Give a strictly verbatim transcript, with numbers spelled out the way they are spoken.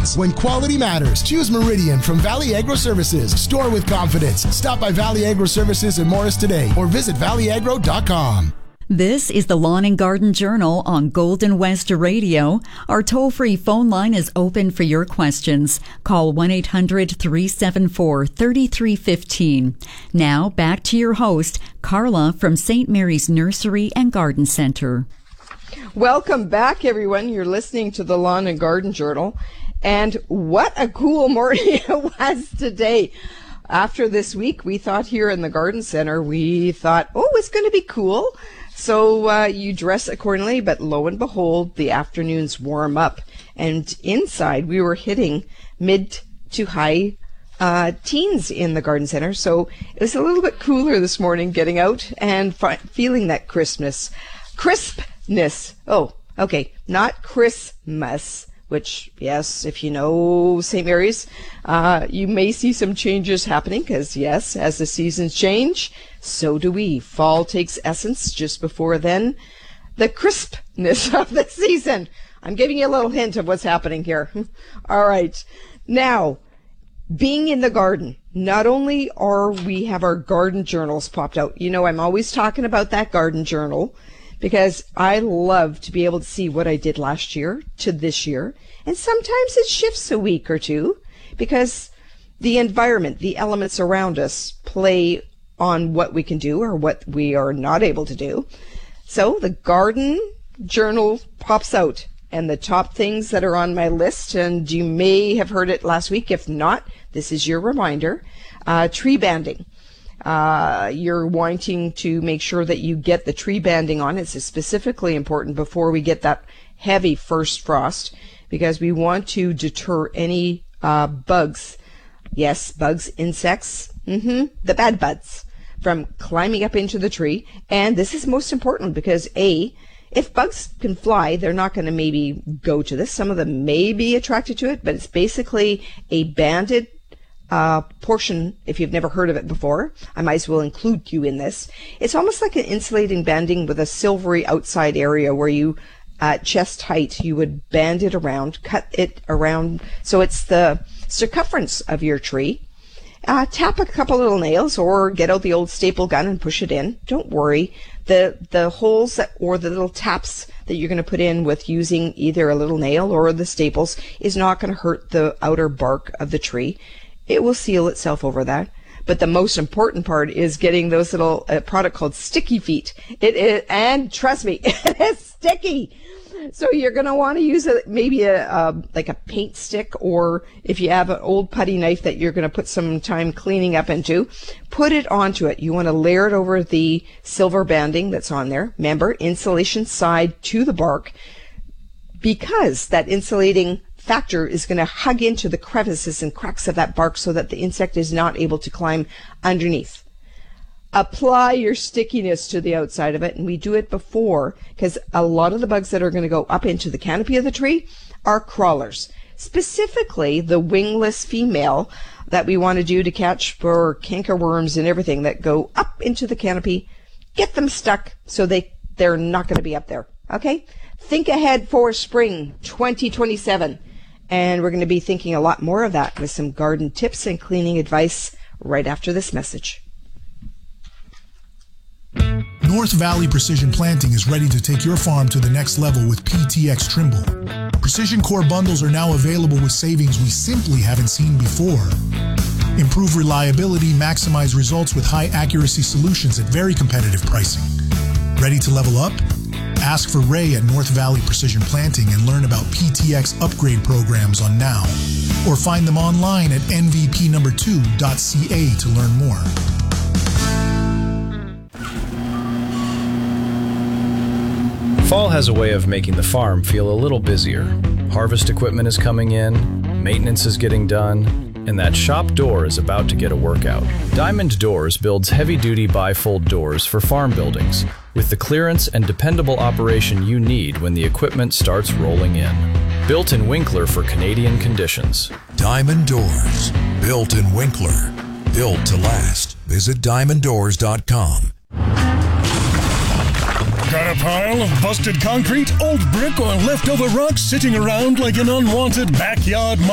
seasons. When quality matters, choose Meridian from Valley Agro Services. Store with confidence. Stop by Valley Agro Services in Morris today or visit valley agro dot com. This is the Lawn and Garden Journal on Golden West Radio. Our toll-free phone line is open for your questions. Call one eight hundred three seven four three three one five. Now, back to your host, Carla from Saint Mary's Nursery and Garden Center. Welcome back, everyone. You're listening to the Lawn and Garden Journal. And what a cool morning it was today. After this week, we thought here in the Garden Center, we thought, oh, it's going to be cool. So uh, you dress accordingly, but lo and behold, the afternoons warm up. And inside, we were hitting mid to high uh, teens in the Garden Center. So it was a little bit cooler this morning getting out and fi- feeling that crispness. Crispness. Oh, okay. Not Christmas, which, yes, if you know Saint Mary's, uh, you may see some changes happening because, yes, as the seasons change, so do we. Fall takes essence just before then. The crispness of the season. I'm giving you a little hint of what's happening here. All right. Now, being in the garden, not only are we have our garden journals popped out. You know, I'm always talking about that garden journal because I love to be able to see what I did last year to this year. And sometimes it shifts a week or two because the environment, the elements around us play on what we can do or what we are not able to do. So the garden journal pops out, and the top things that are on my list, and you may have heard it last week. If not, this is your reminder. Uh, tree banding. Uh, you're wanting to make sure that you get the tree banding on. It's specifically important before we get that heavy first frost because we want to deter any uh, bugs. Yes, bugs, insects, mm-hmm, the bad buds from climbing up into the tree. And this is most important because A, if bugs can fly, they're not going to maybe go to this. Some of them may be attracted to it, but it's basically a banded uh, portion. If you've never heard of it before, I might as well include you in this. It's almost like an insulating banding with a silvery outside area where you, at chest height, you would band it around, cut it around so it's the circumference of your tree. Uh, tap a couple little nails or get out the old staple gun and push it in. Don't worry. The the holes that, or the little taps that you're going to put in with using either a little nail or the staples is not going to hurt the outer bark of the tree. It will seal itself over that. But the most important part is getting those little uh, product called Sticky Feet. It is, and trust me, it is sticky. So you're going to want to use a, maybe a, a like a paint stick, or if you have an old putty knife that you're going to put some time cleaning up into, put it onto it. You want to layer it over the silver banding that's on there. Remember, insulation side to the bark, because that insulating factor is going to hug into the crevices and cracks of that bark so that the insect is not able to climb underneath. Apply your stickiness to the outside of it, and we do it before because a lot of the bugs that are going to go up into the canopy of the tree are crawlers, specifically the wingless female that we want to do to catch for cankerworms and everything that go up into the canopy. Get them stuck so they, they're not going to be up there. Okay? Think ahead for spring twenty twenty-seven, and we're going to be thinking a lot more of that with some garden tips and cleaning advice right after this message. North Valley Precision Planting is ready to take your farm to the next level with P T X Trimble. Precision Core bundles are now available with savings we simply haven't seen before. Improve reliability, maximize results with high accuracy solutions at very competitive pricing. Ready to level up? Ask for Ray at North Valley Precision Planting and learn about P T X upgrade programs on Now. Or find them online at N V P number two dot C A to learn more. Fall has a way of making the farm feel a little busier. Harvest equipment is coming in, maintenance is getting done, and that shop door is about to get a workout. Diamond Doors builds heavy-duty bifold doors for farm buildings with the clearance and dependable operation you need when the equipment starts rolling in. Built in Winkler for Canadian conditions. Diamond Doors, built in Winkler, built to last. Visit diamond doors dot com. Got a pile of busted concrete, old brick, or leftover rocks sitting around like an unwanted backyard